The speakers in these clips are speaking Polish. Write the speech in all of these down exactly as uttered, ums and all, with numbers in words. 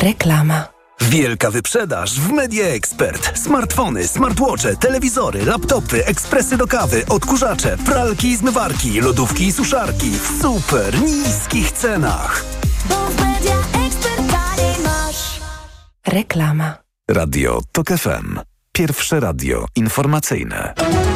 Reklama. Wielka wyprzedaż w Media Expert. Smartfony, smartwatche, telewizory, laptopy, ekspresy do kawy, odkurzacze, pralki i zmywarki, lodówki i suszarki w super niskich cenach. Bo w Media Expert taniej masz. Reklama. Radio Tok F M. Pierwsze radio informacyjne.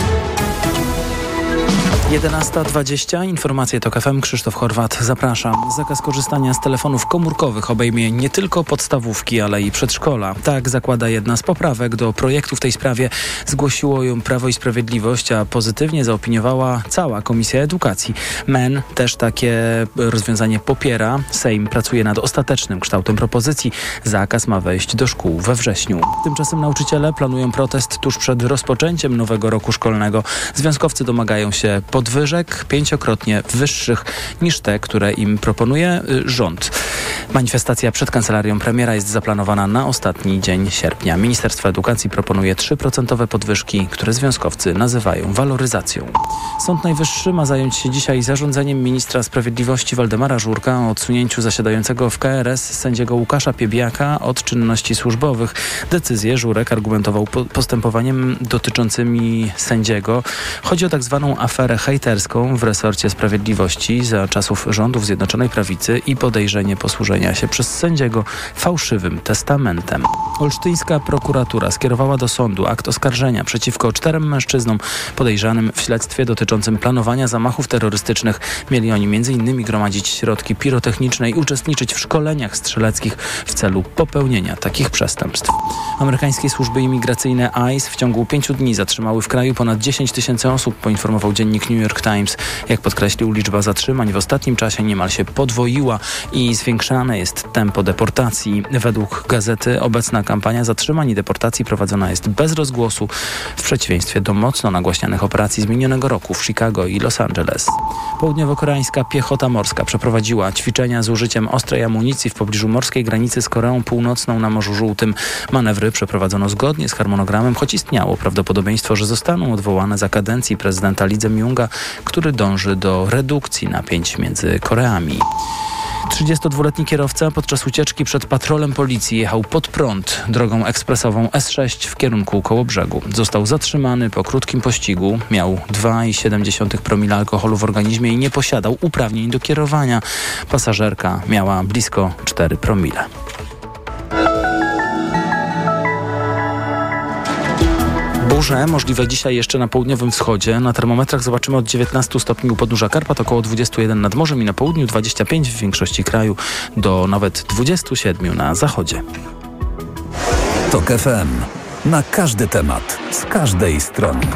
jedenasta dwadzieścia. Informacje Tok F M. Krzysztof Chorwat. Zapraszam. Zakaz korzystania z telefonów komórkowych obejmie nie tylko podstawówki, ale i przedszkola. Tak zakłada jedna z poprawek do projektu w tej sprawie. Zgłosiło ją Prawo i Sprawiedliwość, a pozytywnie zaopiniowała cała Komisja Edukacji. M E N też takie rozwiązanie popiera. Sejm pracuje nad ostatecznym kształtem propozycji. Zakaz ma wejść do szkół we wrześniu. Tymczasem nauczyciele planują protest tuż przed rozpoczęciem nowego roku szkolnego. Związkowcy domagają się podwyżek pięciokrotnie wyższych niż te, które im proponuje rząd. Manifestacja przed kancelarią premiera jest zaplanowana na ostatni dzień sierpnia. Ministerstwo Edukacji proponuje trzy procent podwyżki, które związkowcy nazywają waloryzacją. Sąd Najwyższy ma zająć się dzisiaj zarządzeniem ministra sprawiedliwości Waldemara Żurka o odsunięciu zasiadającego w K R S sędziego Łukasza Piebiaka od czynności służbowych. Decyzję Żurek argumentował po- postępowaniem dotyczącymi sędziego. Chodzi o tak zwaną aferę hejterską w resorcie sprawiedliwości za czasów rządów Zjednoczonej Prawicy i podejrzenie posłużenia się przez sędziego fałszywym testamentem. Olsztyńska prokuratura skierowała do sądu akt oskarżenia przeciwko czterem mężczyznom podejrzanym w śledztwie dotyczącym planowania zamachów terrorystycznych. Mieli oni między innymi gromadzić środki pirotechniczne i uczestniczyć w szkoleniach strzeleckich w celu popełnienia takich przestępstw. Amerykańskie służby imigracyjne I C E w ciągu pięciu dni zatrzymały w kraju ponad dziesięć tysięcy osób, poinformował dziennik New York Times. Jak podkreślił, liczba zatrzymań w ostatnim czasie niemal się podwoiła i zwiększane jest tempo deportacji. Według gazety obecna kampania zatrzymań i deportacji prowadzona jest bez rozgłosu, w przeciwieństwie do mocno nagłaśnianych operacji z minionego roku w Chicago i Los Angeles. Południowo-koreańska piechota morska przeprowadziła ćwiczenia z użyciem ostrej amunicji w pobliżu morskiej granicy z Koreą Północną na Morzu Żółtym. Manewry przeprowadzono zgodnie z harmonogramem, choć istniało prawdopodobieństwo, że zostaną odwołane za kadencji prezydenta Lee Jae-myunga, który dąży do redukcji napięć między Koreami. trzydziestodwuletni kierowca podczas ucieczki przed patrolem policji jechał pod prąd drogą ekspresową S sześć w kierunku Kołobrzegu. Został zatrzymany po krótkim pościgu. Miał dwa przecinek siedem promila alkoholu w organizmie i nie posiadał uprawnień do kierowania. Pasażerka miała blisko cztery promile. Burze możliwe dzisiaj jeszcze na południowym wschodzie. Na termometrach zobaczymy od dziewiętnastu stopni u podnóża Karpat, około dwadzieścia jeden nad morzem i na południu dwadzieścia pięć w większości kraju, do nawet dwadzieścia siedem na zachodzie. Tok F M. Na każdy temat, z każdej strony.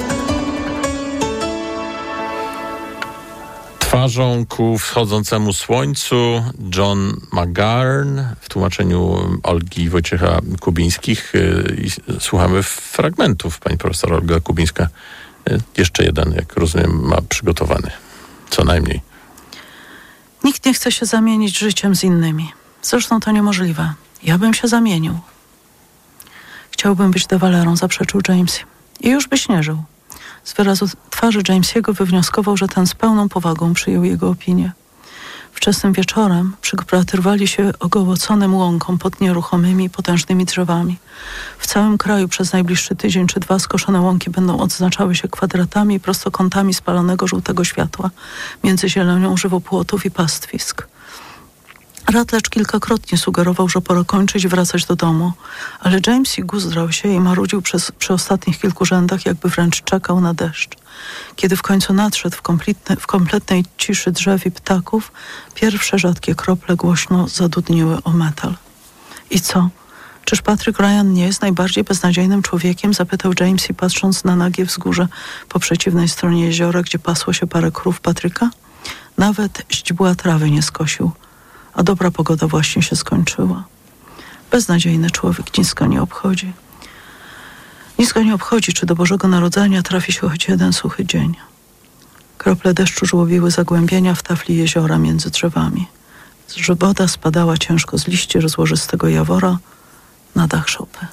Twarzą ku wschodzącemu słońcu John McGahern w tłumaczeniu Olgi Wojciecha Kubińskich. Słuchamy fragmentów. Pani profesor Olga Kubińska jeszcze jeden, jak rozumiem, ma przygotowany. Co najmniej. Nikt nie chce się zamienić życiem z innymi. Zresztą to niemożliwe. Ja bym się zamienił. Chciałbym być dewalerą, zaprzeczył James. I już byś nie żył. Z wyrazu twarzy Jamesiego wywnioskował, że ten z pełną powagą przyjął jego opinię. Wczesnym wieczorem przypatrywali się ogołoconym łąkom pod nieruchomymi, potężnymi drzewami. W całym kraju przez najbliższy tydzień czy dwa skoszone łąki będą odznaczały się kwadratami i prostokątami spalonego żółtego światła między zielenią żywopłotów i pastwisk. Rutledge kilkakrotnie sugerował, że pora kończyć i wracać do domu, ale James guzdrał się i marudził przez, przy ostatnich kilku rzędach, jakby wręcz czekał na deszcz. Kiedy w końcu nadszedł w, kompletne, w kompletnej ciszy drzew i ptaków, pierwsze rzadkie krople głośno zadudniły o metal. I co? Czyż Patrick Ryan nie jest najbardziej beznadziejnym człowiekiem? Zapytał James, patrząc na nagie wzgórze po przeciwnej stronie jeziora, gdzie pasło się parę krów Patryka. Nawet źdźbła trawy nie skosił, a dobra pogoda właśnie się skończyła. Beznadziejny człowiek, nic go nie obchodzi. Nic go nie obchodzi, czy do Bożego Narodzenia trafi się choć jeden suchy dzień. Krople deszczu żłobiły zagłębienia w tafli jeziora między drzewami. Woda spadała ciężko z liści rozłożystego jawora na dach szopy.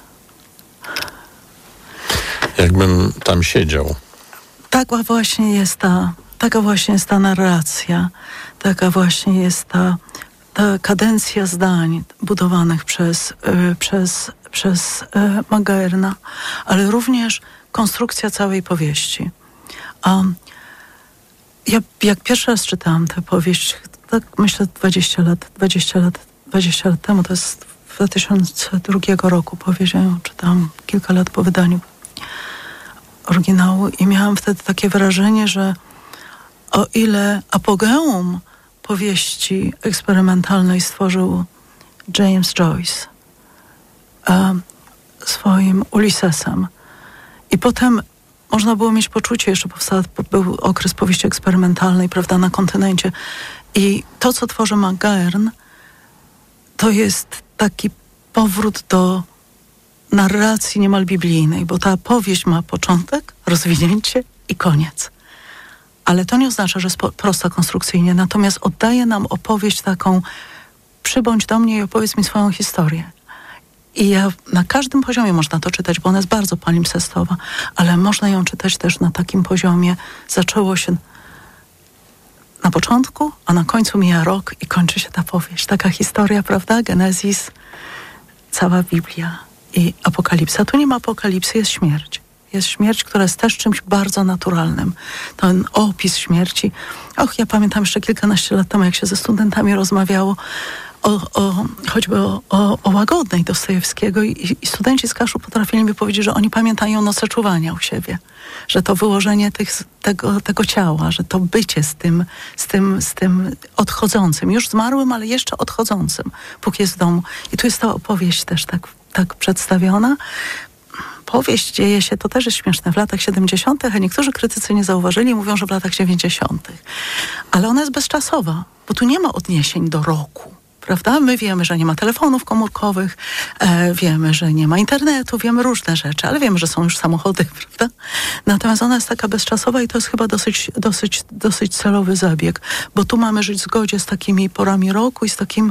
Jakbym tam siedział. Taka właśnie jest ta, taka właśnie jest ta narracja, taka właśnie jest ta ta kadencja zdań budowanych przez, y, przez, przez y, McGaherna, ale również konstrukcja całej powieści. Um, ja jak pierwszy raz czytałam tę powieść, tak myślę dwadzieścia lat, dwadzieścia lat, dwadzieścia lat temu, to jest w dwa tysiące drugiego roku powieść, ją czytałam kilka lat po wydaniu oryginału i miałam wtedy takie wrażenie, że o ile apogeum powieści eksperymentalnej stworzył James Joyce e, swoim Ulyssesem i potem można było mieć poczucie, jeszcze powstał, był okres powieści eksperymentalnej, prawda, na kontynencie. I to, co tworzy McGahern, to jest taki powrót do narracji niemal biblijnej, bo ta powieść ma początek, rozwinięcie i koniec. Ale to nie oznacza, że jest prosta konstrukcyjnie, natomiast oddaje nam opowieść taką, przybądź do mnie i opowiedz mi swoją historię. I ja, na każdym poziomie można to czytać, bo ona jest bardzo palimpsestowa, ale można ją czytać też na takim poziomie. Zaczęło się na początku, a na końcu mija rok i kończy się ta powieść. Taka historia, prawda? Genezis, cała Biblia i apokalipsa. Tu nie ma apokalipsy, jest śmierć. Jest śmierć, która jest też czymś bardzo naturalnym. Ten opis śmierci. Och, ja pamiętam jeszcze kilkanaście lat temu, jak się ze studentami rozmawiało O, o, choćby o, o, o Łagodnej Dostojewskiego i, i studenci z Kaszu potrafili mi powiedzieć, że oni pamiętają noce czuwania u siebie, że to wyłożenie tych, tego, tego ciała, że to bycie z tym, z, tym, z tym odchodzącym, już zmarłym, ale jeszcze odchodzącym, póki jest w domu. I tu jest ta opowieść też tak, tak przedstawiona. Powieść dzieje się, to też jest śmieszne, w latach siedemdziesiątych, a niektórzy krytycy nie zauważyli, mówią, że w latach dziewięćdziesiątych. Ale ona jest bezczasowa, bo tu nie ma odniesień do roku. Prawda? My wiemy, że nie ma telefonów komórkowych, e, wiemy, że nie ma internetu, wiemy różne rzeczy, ale wiemy, że są już samochody, prawda? Natomiast ona jest taka bezczasowa i to jest chyba dosyć, dosyć, dosyć celowy zabieg, bo tu mamy żyć w zgodzie z takimi porami roku i z takim,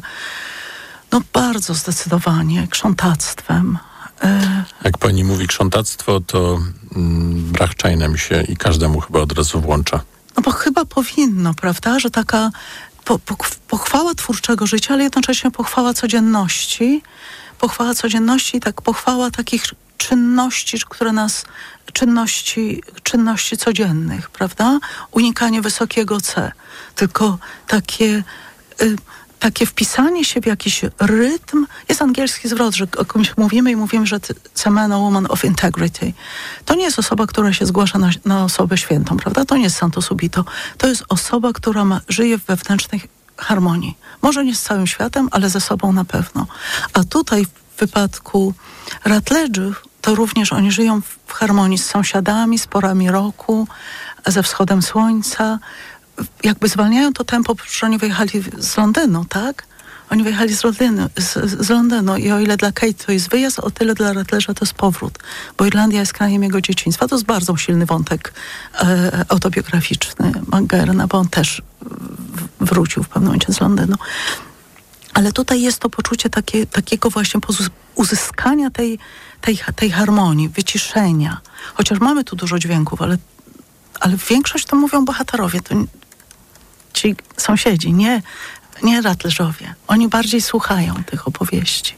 no bardzo zdecydowanie, krzątactwem. E... Jak pani mówi krzątactwo, to mm, brachczajna mi się i każdemu chyba od razu włącza. No bo chyba powinno, prawda, że taka Po, po, pochwała twórczego życia, ale jednocześnie pochwała codzienności, pochwała codzienności i tak pochwała takich czynności, które nas, czynności, czynności codziennych, prawda? Unikanie wysokiego C, tylko takie, y, takie wpisanie się w jakiś rytm. Jest angielski zwrot, że o kimś mówimy i mówimy, że it's a man or woman of integrity. To nie jest osoba, która się zgłasza na, na osobę świętą, prawda? To nie jest Santo Subito. To jest osoba, która ma, żyje w wewnętrznej harmonii. Może nie z całym światem, ale ze sobą na pewno. A tutaj w wypadku Rutledge'ów to również oni żyją w harmonii z sąsiadami, z porami roku, ze wschodem słońca. Jakby zwalniają to tempo, że oni wyjechali z Londynu, tak? Oni wyjechali z Londynu, z, z Londynu i o ile dla Kate to jest wyjazd, o tyle dla Rutledge'a to jest powrót, bo Irlandia jest krajem jego dzieciństwa. To jest bardzo silny wątek e, autobiograficzny McGaherna, bo on też w, wrócił w pewnym momencie z Londynu. Ale tutaj jest to poczucie takie, takiego właśnie uzyskania tej, tej, tej harmonii, wyciszenia. Chociaż mamy tu dużo dźwięków, ale, ale większość to mówią bohaterowie, to ci sąsiedzi, nie, nie Rutledge'owie. Oni bardziej słuchają tych opowieści.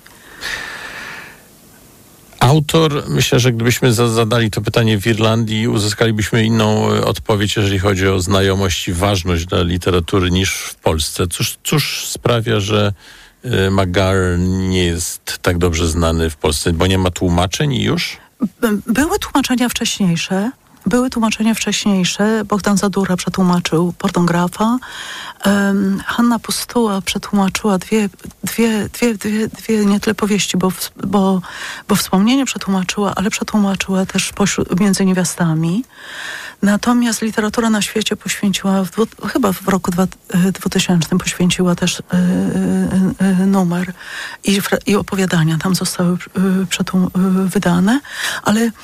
Autor, myślę, że gdybyśmy za- zadali to pytanie w Irlandii, uzyskalibyśmy inną odpowiedź, jeżeli chodzi o znajomość i ważność dla literatury niż w Polsce. Cóż, cóż sprawia, że y, McGahern nie jest tak dobrze znany w Polsce, bo nie ma tłumaczeń już? Były tłumaczenia wcześniejsze. Były tłumaczenia wcześniejsze. Bogdan Zadura przetłumaczył Pornografa. Um, Hanna Pustuła przetłumaczyła dwie, dwie, dwie, dwie, dwie nie tyle powieści, bo, bo, bo wspomnienie przetłumaczyła, ale przetłumaczyła też pośród, między niewiastami. Natomiast literatura na świecie poświęciła, w dwu, chyba w roku dwutysięcznym poświęciła też y, y, y, numer i, i opowiadania tam zostały y, przetłum, y, wydane, ale y,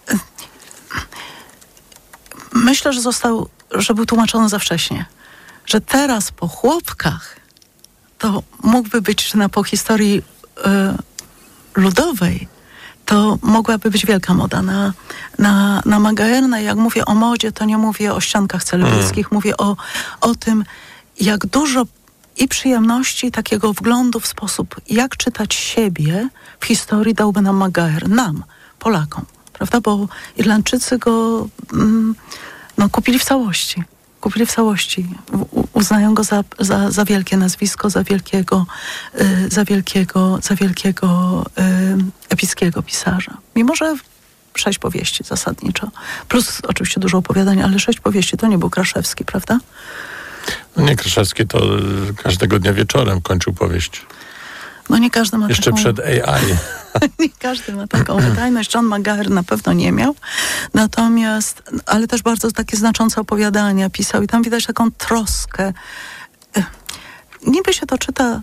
myślę, że został, że był tłumaczony za wcześnie. Że teraz po Chłopkach to mógłby być, że na po historii y, ludowej to mogłaby być wielka moda na, na, na McGaherna. Jak mówię o modzie, to nie mówię o ściankach celebrickich, mm. mówię o, o tym, jak dużo i przyjemności takiego wglądu w sposób, jak czytać siebie w historii, dałby nam Maguire, nam, Polakom, prawda? Bo Irlandczycy go mm, no, kupili w całości. Kupili w całości. U, uznają go za, za, za wielkie nazwisko, za wielkiego, y, za wielkiego, za wielkiego y, epickiego pisarza. Mimo że sześć powieści zasadniczo. Plus oczywiście dużo opowiadań, ale sześć powieści to nie był Kraszewski, prawda? No nie, Kraszewski to każdego dnia wieczorem kończył powieść. No nie każdy ma Jeszcze taką... przed A I. Nie każdy ma taką wydajność. John Maguire na pewno nie miał. Natomiast, ale też bardzo takie znaczące opowiadania pisał i tam widać taką troskę. Niby się to czyta...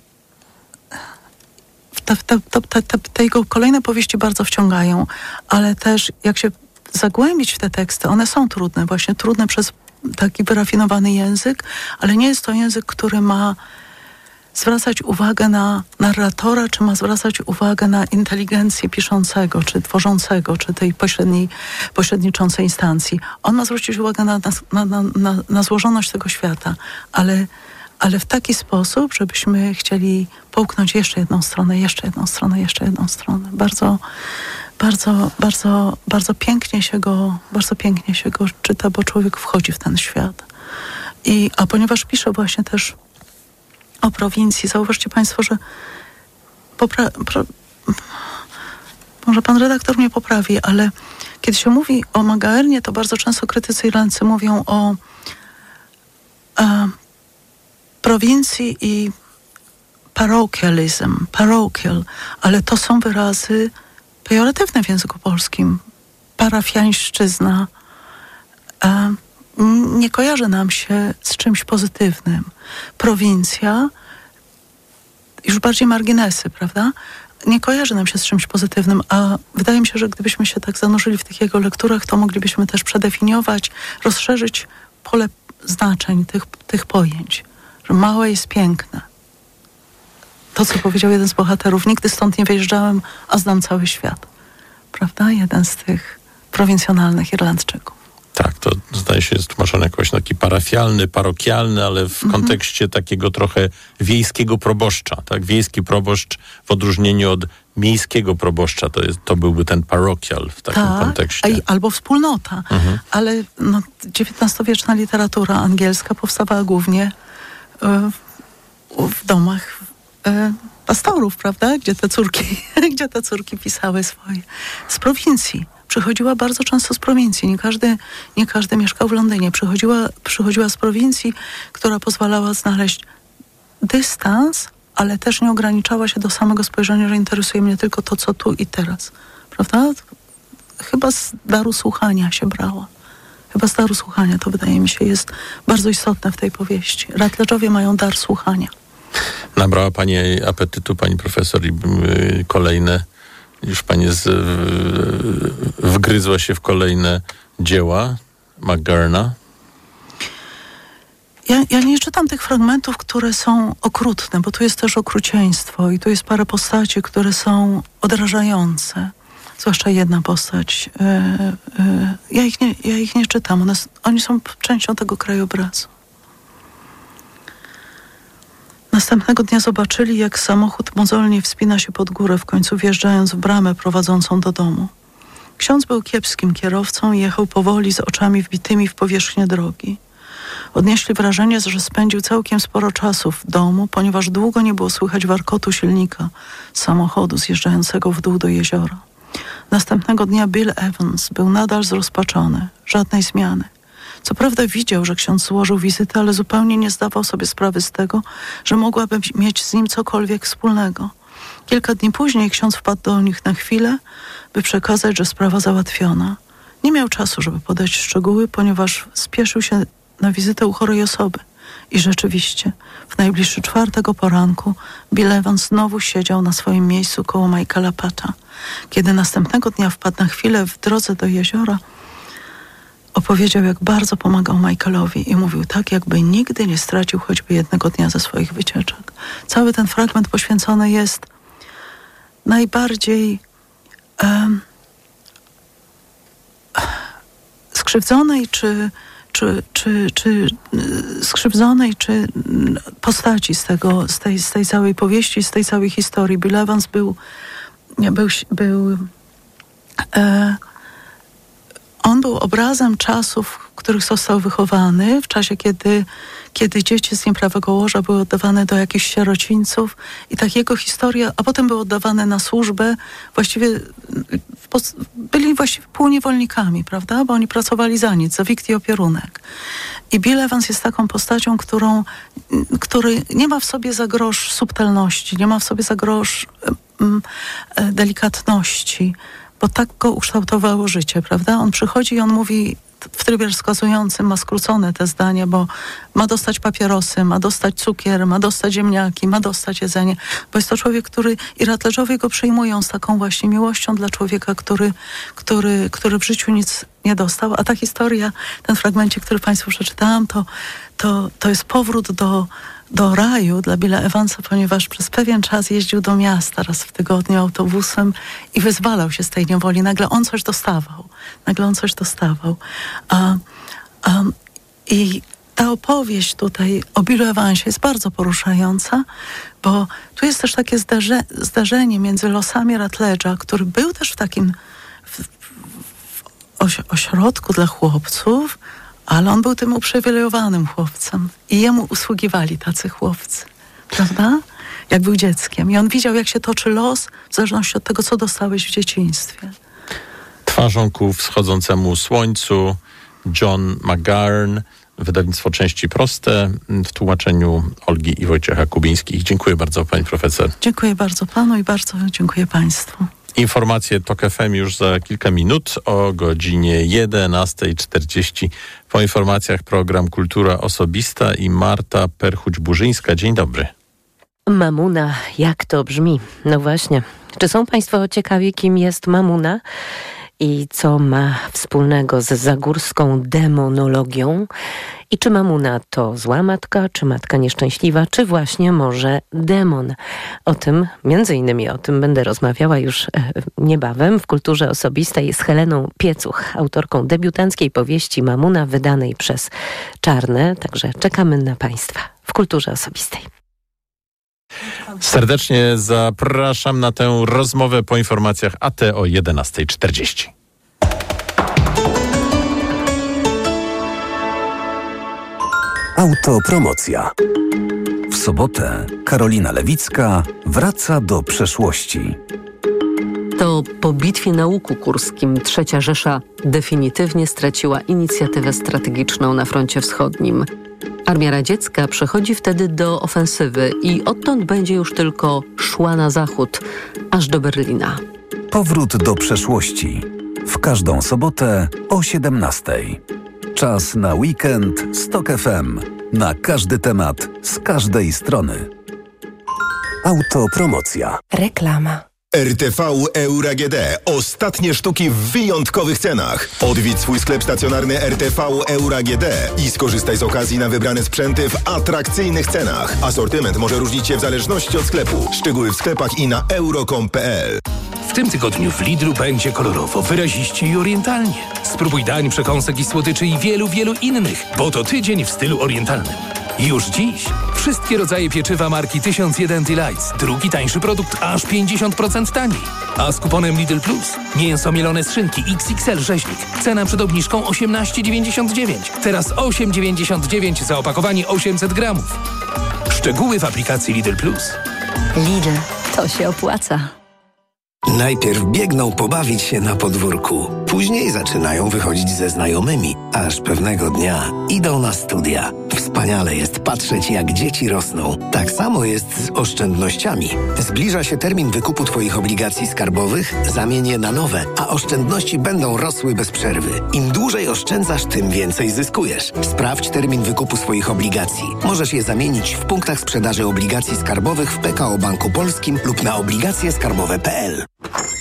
Te, te, te, te, te jego kolejne powieści bardzo wciągają, ale też jak się zagłębić w te teksty, one są trudne, właśnie trudne przez taki wyrafinowany język, ale nie jest to język, który ma zwracać uwagę na narratora, czy ma zwracać uwagę na inteligencję piszącego, czy tworzącego, czy tej pośredniej, pośredniczącej instancji. On ma zwrócić uwagę na, na, na, na, na złożoność tego świata, ale ale w taki sposób, żebyśmy chcieli połknąć jeszcze jedną stronę, jeszcze jedną stronę, jeszcze jedną stronę. Bardzo, bardzo, bardzo, bardzo pięknie się go, bardzo pięknie się go czyta, bo człowiek wchodzi w ten świat. I, a ponieważ pisze właśnie też o prowincji, zauważcie Państwo, że popra- pro- może pan redaktor mnie poprawi, ale kiedy się mówi o Magaernie, to bardzo często krytycy irlandzcy mówią o a, prowincji i parochialism, parochial, ale to są wyrazy pejoratywne w języku polskim. Parafiańszczyzna a, nie kojarzy nam się z czymś pozytywnym. Prowincja, już bardziej marginesy, prawda? Nie kojarzy nam się z czymś pozytywnym, a wydaje mi się, że gdybyśmy się tak zanurzyli w tych jego lekturach, to moglibyśmy też przedefiniować, rozszerzyć pole znaczeń tych, tych pojęć. Że małe jest piękne. To, co powiedział jeden z bohaterów, nigdy stąd nie wyjeżdżałem, a znam cały świat. Prawda? Jeden z tych prowincjonalnych Irlandczyków. Tak, to zdaje się jest tłumaczone jakoś taki parafialny, parokialny, ale w mm-hmm. kontekście takiego trochę wiejskiego proboszcza. Tak? Wiejski proboszcz w odróżnieniu od miejskiego proboszcza, to, jest, to byłby ten parochial w takim tak, kontekście. A, albo wspólnota. Mm-hmm. Ale no, dziewiętnastowieczna literatura angielska powstawała głównie w domach pastorów, prawda? Gdzie te córki, gdzie te córki pisały swoje. Z prowincji. Przychodziła bardzo często z prowincji. Nie każdy, nie każdy mieszkał w Londynie. Przychodziła, przychodziła z prowincji, która pozwalała znaleźć dystans, ale też nie ograniczała się do samego spojrzenia, że interesuje mnie tylko to, co tu i teraz. Prawda? Chyba z daru słuchania się brała. Chyba z daru słuchania, to wydaje mi się jest bardzo istotne w tej powieści. Rutledge'owie mają dar słuchania. Nabrała Pani apetytu, Pani profesor, i yy, kolejne, już Pani z, yy, wgryzła się w kolejne dzieła Maguire'a. Ja, ja nie czytam tych fragmentów, które są okrutne, bo tu jest też okrucieństwo i tu jest parę postaci, które są odrażające. Zwłaszcza jedna postać. Yy, yy, ja, ich nie, ja ich nie czytam. One, oni są częścią tego krajobrazu. Następnego dnia zobaczyli, jak samochód mozolnie wspina się pod górę, w końcu wjeżdżając w bramę prowadzącą do domu. Ksiądz był kiepskim kierowcą i jechał powoli z oczami wbitymi w powierzchnię drogi. Odnieśli wrażenie, że spędził całkiem sporo czasu w domu, ponieważ długo nie było słychać warkotu silnika samochodu zjeżdżającego w dół do jeziora. Następnego dnia Bill Evans był nadal zrozpaczony. Żadnej zmiany. Co prawda widział, że ksiądz złożył wizytę, ale zupełnie nie zdawał sobie sprawy z tego, że mogłaby mieć z nim cokolwiek wspólnego. Kilka dni później ksiądz wpadł do nich na chwilę, by przekazać, że sprawa załatwiona. Nie miał czasu, żeby podać szczegóły, ponieważ spieszył się na wizytę u chorej osoby. I rzeczywiście, w najbliższy czwartek o poranku Bill Evans znowu siedział na swoim miejscu koło Michaela Patta. Kiedy następnego dnia wpadł na chwilę w drodze do jeziora, opowiedział, jak bardzo pomagał Michaelowi i mówił tak, jakby nigdy nie stracił choćby jednego dnia ze swoich wycieczek. Cały ten fragment poświęcony jest najbardziej um, skrzywdzonej czy, czy, czy, czy skrzywdzonej, czy postaci z, tego, z, tej, z tej całej powieści, z tej całej historii. Bill Evans był, był, był e, on był obrazem czasów, w których został wychowany, w czasie, kiedy, kiedy dzieci z nieprawego łoża były oddawane do jakichś sierocińców i tak jego historia, a potem były oddawane na służbę, właściwie byli właściwie półniewolnikami, prawda? Bo oni pracowali za nic, za wikt i opierunek. I Bill Evans jest taką postacią, którą, który nie ma w sobie za grosz subtelności, nie ma w sobie za grosz um, delikatności, bo tak go ukształtowało życie, prawda? On przychodzi i on mówi w trybie rozkazującym, ma skrócone te zdania, bo ma dostać papierosy, ma dostać cukier, ma dostać ziemniaki, ma dostać jedzenie, bo jest to człowiek, który i Rutledge'owie go przyjmują z taką właśnie miłością dla człowieka, który, który, który w życiu nic nie dostał. A ta historia, ten fragmencik, który Państwu przeczytałam, to, to, to jest powrót do do raju dla Billa Evansa, ponieważ przez pewien czas jeździł do miasta raz w tygodniu autobusem i wyzwalał się z tej niewoli. Nagle on coś dostawał. Nagle on coś dostawał. A, a, I ta opowieść tutaj o Billu Evansie jest bardzo poruszająca, bo tu jest też takie zdarze, zdarzenie między losami Rutledge'a, który był też w takim w, w, oś, ośrodku dla chłopców, ale on był tym uprzywilejowanym chłopcem i jemu usługiwali tacy chłopcy, prawda? Jak był dzieckiem. I on widział, jak się toczy los w zależności od tego, co dostałeś w dzieciństwie. Twarzą ku wschodzącemu słońcu, John McGahern, wydawnictwo Części Proste, w tłumaczeniu Olgi i Wojciecha Kubińskich. Dziękuję bardzo, pani profesor. Dziękuję bardzo panu i bardzo dziękuję państwu. Informacje Tok F M już za kilka minut o godzinie jedenasta czterdzieści. Po informacjach program Kultura Osobista i Marta Perchuć-Burzyńska. Dzień dobry. Mamuna, jak to brzmi? No właśnie. Czy są państwo ciekawi, kim jest Mamuna? I co ma wspólnego z zagórską demonologią? I czy Mamuna to zła matka, czy matka nieszczęśliwa, czy właśnie może demon? O tym, między innymi o tym będę rozmawiała już e, niebawem w Kulturze Osobistej z Heleną Piecuch, autorką debiutanckiej powieści Mamuna, wydanej przez Czarne. Także czekamy na państwa w Kulturze Osobistej. Serdecznie zapraszam na tę rozmowę po informacjach A T o jedenasta czterdzieści. Autopromocja. W sobotę Karolina Lewicka wraca do przeszłości. To po bitwie na Łuku Kurskim trzecia Rzesza definitywnie straciła inicjatywę strategiczną na froncie wschodnim. Armia radziecka przechodzi wtedy do ofensywy i odtąd będzie już tylko szła na zachód, aż do Berlina. Powrót do przeszłości. W każdą sobotę o siedemnastej. Czas na weekend z Tok F M. Na każdy temat, z każdej strony. Autopromocja. Reklama. R T V Euro A G D. Ostatnie sztuki w wyjątkowych cenach. Odwiedź swój sklep stacjonarny R T V Euro A G D i skorzystaj z okazji na wybrane sprzęty w atrakcyjnych cenach. Asortyment może różnić się w zależności od sklepu. Szczegóły w sklepach i na euro kropka com kropka p l. W tym tygodniu w Lidlu będzie kolorowo, wyraziście i orientalnie. Spróbuj dań, przekąsek i słodyczy i wielu, wielu innych, bo to tydzień w stylu orientalnym. Już dziś wszystkie rodzaje pieczywa marki tysiąc jeden Delights. Drugi tańszy produkt aż pięćdziesiąt procent taniej. A z kuponem Lidl Plus mięso mielone z szynki X X L rzeźnik. Cena przed obniżką osiemnaście dziewięćdziesiąt dziewięć. Teraz osiem dziewięćdziesiąt dziewięć za opakowanie osiemset gramów. Szczegóły w aplikacji Lidl Plus. Lidl, to się opłaca. Najpierw biegną pobawić się na podwórku, później zaczynają wychodzić ze znajomymi, aż pewnego dnia idą na studia. Wspaniale jest patrzeć, jak dzieci rosną. Tak samo jest z oszczędnościami. Zbliża się termin wykupu Twoich obligacji skarbowych, zamień je na nowe, a oszczędności będą rosły bez przerwy. Im dłużej oszczędzasz, tym więcej zyskujesz. Sprawdź termin wykupu swoich obligacji. Możesz je zamienić w punktach sprzedaży obligacji skarbowych w P K O Banku Polskim lub na obligacje skarbowe kropka p l.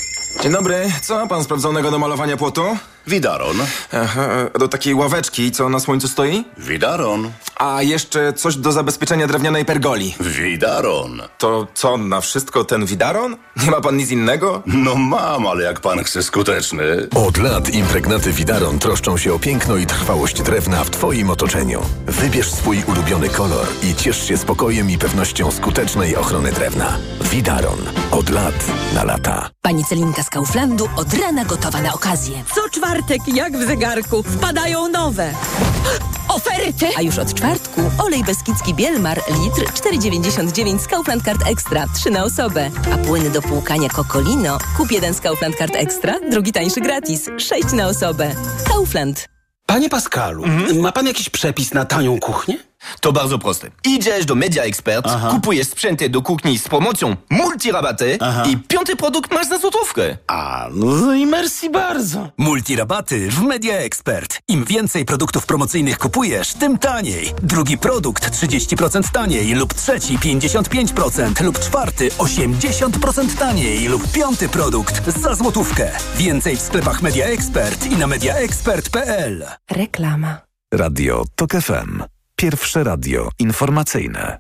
Dzień dobry. Co ma pan sprawdzonego do malowania płotu? Widaron. Aha, do takiej ławeczki, co na słońcu stoi? Widaron. A jeszcze coś do zabezpieczenia drewnianej pergoli. Widaron. To co, na wszystko ten widaron? Nie ma pan nic innego? No mam, ale jak pan chce skuteczny. Od lat impregnaty Widaron troszczą się o piękno i trwałość drewna w twoim otoczeniu. Wybierz swój ulubiony kolor i ciesz się spokojem i pewnością skutecznej ochrony drewna. Widaron. Od lat na lata. Pani Celinka z Kauflandu od rana gotowa na okazję. Co czwartek, jak w zegarku, wpadają nowe oferty. A już od czwartku olej beskidzki Bielmar litr cztery dziewięćdziesiąt dziewięć z Kaufland Card Extra, trzy na osobę. A płyny do płukania Cocolino kup jeden z Kaufland Card Extra, drugi tańszy gratis, sześć na osobę. Kaufland. Panie Pascalu, mhm. ma pan jakiś przepis na tanią kuchnię? To bardzo proste. Idziesz do Media Expert, Aha. kupujesz sprzęty do kuchni z promocją multirabaty Aha. i piąty produkt masz za złotówkę. A, no i merci bardzo. Multirabaty w Media Expert. Im więcej produktów promocyjnych kupujesz, tym taniej. Drugi produkt trzydzieści procent taniej lub trzeci pięćdziesiąt pięć procent lub czwarty osiemdziesiąt procent taniej lub piąty produkt za złotówkę. Więcej w sklepach Media Expert i na mediaexpert kropka p l. Reklama. Radio Tok F M. Pierwsze radio informacyjne.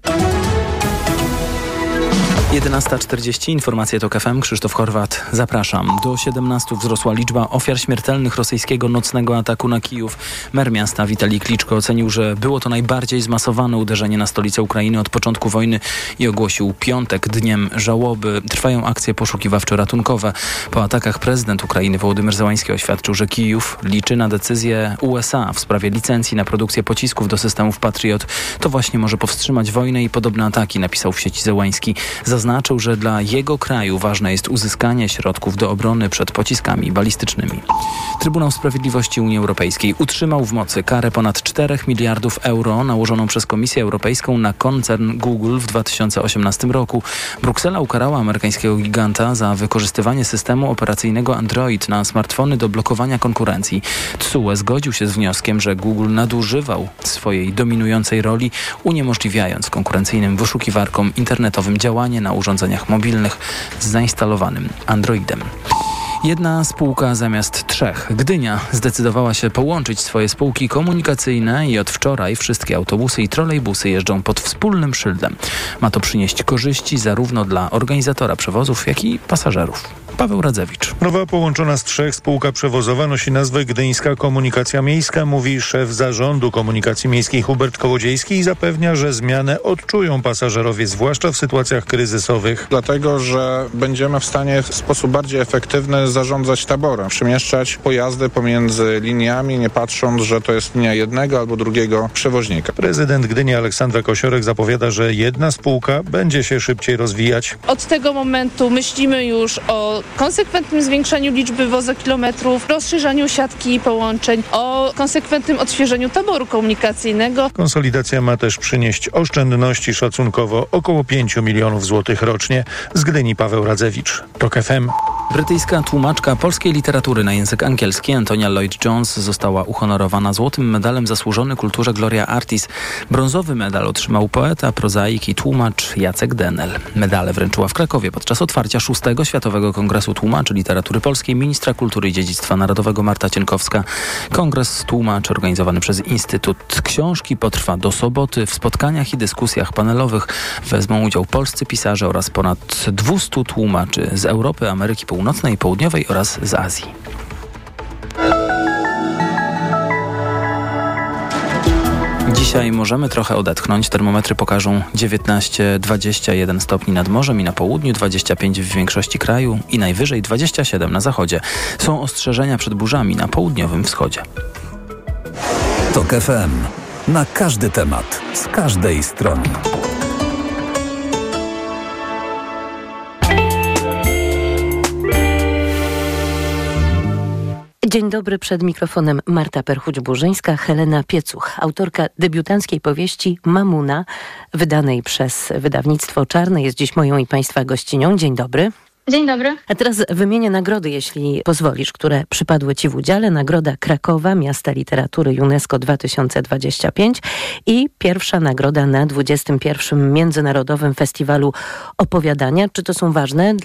jedenasta czterdzieści, informacje TOK F M, Krzysztof Horwat, zapraszam. Do siedemnastu wzrosła liczba ofiar śmiertelnych rosyjskiego nocnego ataku na Kijów. Mer miasta Witalij Kliczko ocenił, że było to najbardziej zmasowane uderzenie na stolicę Ukrainy od początku wojny i ogłosił piątek dniem żałoby. Trwają akcje poszukiwawczo-ratunkowe. Po atakach prezydent Ukrainy Wołodymyr Zełański oświadczył, że Kijów liczy na decyzję U S A w sprawie licencji na produkcję pocisków do systemów Patriot. To właśnie może powstrzymać wojnę i podobne ataki, napisał w sieci Zełański. Zaznaczył, że dla jego kraju ważne jest uzyskanie środków do obrony przed pociskami balistycznymi. Trybunał Sprawiedliwości Unii Europejskiej utrzymał w mocy karę ponad czterech miliardów euro nałożoną przez Komisję Europejską na koncern Google w dwa tysiące osiemnastym roku. Bruksela ukarała amerykańskiego giganta za wykorzystywanie systemu operacyjnego Android na smartfony do blokowania konkurencji. T S U E zgodził się z wnioskiem, że Google nadużywał swojej dominującej roli, uniemożliwiając konkurencyjnym wyszukiwarkom internetowym działanie na urządzeniach mobilnych z zainstalowanym Androidem. Jedna spółka zamiast trzech. Gdynia zdecydowała się połączyć swoje spółki komunikacyjne i od wczoraj wszystkie autobusy i trolejbusy jeżdżą pod wspólnym szyldem. Ma to przynieść korzyści zarówno dla organizatora przewozów, jak i pasażerów. Paweł Radzewicz. Nowa połączona z trzech spółka przewozowa nosi nazwę Gdyńska Komunikacja Miejska, mówi szef zarządu komunikacji miejskiej Hubert Kołodziejski i zapewnia, że zmianę odczują pasażerowie, zwłaszcza w sytuacjach kryzysowych. Dlatego, że będziemy w stanie w sposób bardziej efektywny zarządzać taborem, przemieszczać pojazdy pomiędzy liniami, nie patrząc, że to jest linia jednego albo drugiego przewoźnika. Prezydent Gdyni Aleksandra Kosiorek zapowiada, że jedna spółka będzie się szybciej rozwijać. Od tego momentu myślimy już o konsekwentnym zwiększaniu liczby wozokilometrów, rozszerzaniu siatki połączeń, o konsekwentnym odświeżeniu taboru komunikacyjnego. Konsolidacja ma też przynieść oszczędności szacunkowo około pięć milionów złotych rocznie. Z Gdyni Paweł Radzewicz, TOK F M. Brytyjska tłumaczka polskiej literatury na język angielski Antonia Lloyd-Jones została uhonorowana złotym medalem zasłużony kulturze Gloria Artis. Brązowy medal otrzymał poeta, prozaik i tłumacz Jacek Denel. Medale wręczyła w Krakowie podczas otwarcia szóstego Światowego Kongresu Tłumaczy Literatury Polskiej ministra kultury i dziedzictwa narodowego Marta Cienkowska. Kongres tłumaczy organizowany przez Instytut Książki potrwa do soboty. W spotkaniach i dyskusjach panelowych wezmą udział polscy pisarze oraz ponad dwieście tłumaczy z Europy, Ameryki Północnej i Południowej oraz z Azji. Dzisiaj możemy trochę odetchnąć. Termometry pokażą dziewiętnaście dwadzieścia jeden stopni nad morzem i na południu, dwadzieścia pięć w większości kraju i najwyżej dwadzieścia siedem na zachodzie. Są ostrzeżenia przed burzami na południowym wschodzie. TOK F M. Na każdy temat, z każdej strony. Dzień dobry, przed mikrofonem Marta Perchuć-Burzyńska, Helena Piecuch, autorka debiutanckiej powieści Mamuna, wydanej przez wydawnictwo Czarne, jest dziś moją i Państwa gościnią. Dzień dobry. Dzień dobry. A teraz wymienię nagrody, jeśli pozwolisz, które przypadły Ci w udziale. Nagroda Krakowa, Miasta Literatury UNESCO dwa tysiące dwadzieścia pięć i pierwsza nagroda na dwudziestym pierwszym Międzynarodowym Festiwalu Opowiadania. Czy to są ważne